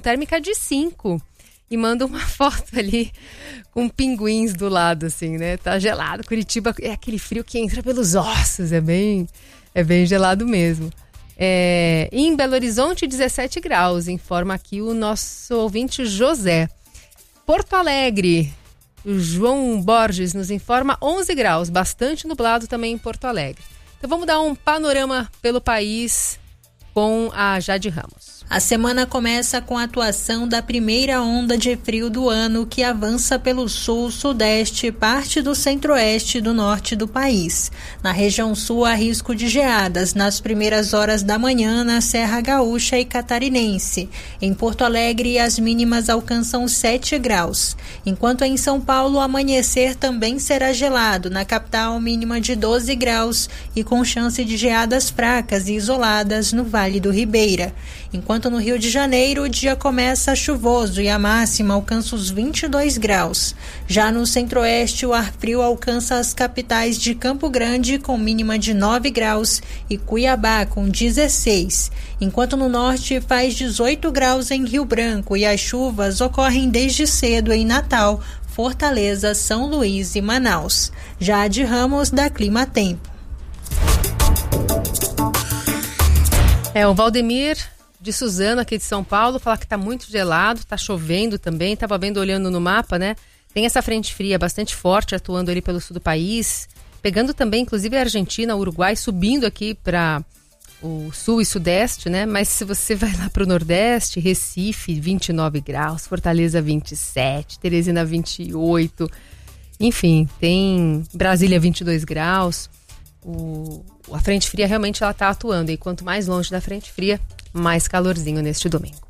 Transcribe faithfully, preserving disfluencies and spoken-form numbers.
térmica de cinco. E manda uma foto ali com pinguins do lado, assim, né? Tá gelado. Curitiba é aquele frio que entra pelos ossos, é bem, é bem gelado mesmo. É, em Belo Horizonte, dezessete graus, informa aqui o nosso ouvinte José. Porto Alegre, o João Borges nos informa onze graus, bastante nublado também em Porto Alegre. Então vamos dar um panorama pelo país com a Jade Ramos. A semana começa com a atuação da primeira onda de frio do ano, que avança pelo sul, sudeste, parte do centro-oeste e do norte do país. Na região sul, há risco de geadas nas primeiras horas da manhã na Serra Gaúcha e Catarinense. Em Porto Alegre, as mínimas alcançam sete graus. Enquanto em São Paulo, o amanhecer também será gelado. Na capital, mínima de doze graus e com chance de geadas fracas e isoladas no Vale do Ribeira. Enquanto no Rio de Janeiro, o dia começa chuvoso e a máxima alcança os vinte e dois graus. Já no centro-oeste, o ar frio alcança as capitais de Campo Grande, com mínima de nove graus, e Cuiabá, com dezesseis. Enquanto no norte, faz dezoito graus em Rio Branco e as chuvas ocorrem desde cedo em Natal, Fortaleza, São Luís e Manaus. Jade Ramos, da Clima Tempo. É, o Valdemir de Suzano, aqui de São Paulo, fala que tá muito gelado, tá chovendo também, tava vendo, olhando no mapa, né? Tem essa frente fria bastante forte atuando ali pelo sul do país, pegando também, inclusive, a Argentina, o Uruguai, subindo aqui para o sul e sudeste, né? Mas se você vai lá pro nordeste, Recife, vinte e nove graus, Fortaleza, vinte e sete, Teresina, vinte e oito, enfim, tem Brasília, vinte e dois graus. O, a frente fria realmente ela tá atuando, e quanto mais longe da frente fria, mais calorzinho neste domingo.